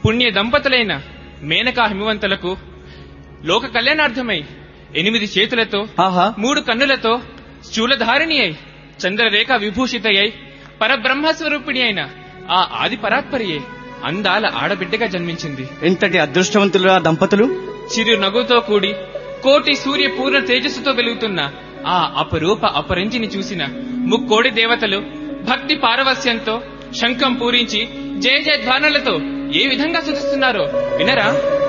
పుణ్య దంపతులైన మేనకా హిమవంతులకు లోక కళ్యాణార్థమై 8 చేతులతో 3 కన్నులతో శూలధారిణి అయి చంద్రరేఖ విభూషితయ్యై పరబ్రహ్మస్వరూపిణి అయిన ఆ ఆది పరాత్పరియే అందాల ఆడబిడ్డగా జన్మించింది. ఎంతటి అదృష్టవంతులు ఆ దంపతులు! చిరు నగుతో కూడి కోటి సూర్య పూర్ణ తేజస్సుతో వెలుగుతున్న ఆ అపరూప అపరంజిని చూసిన ముక్కోడి దేవతలు భక్తి పారవస్యంతో శంఖం పూరించి జయ జయ ధ్వానాలతో ఏ విధంగా స్తుతిస్తున్నారో వినరా?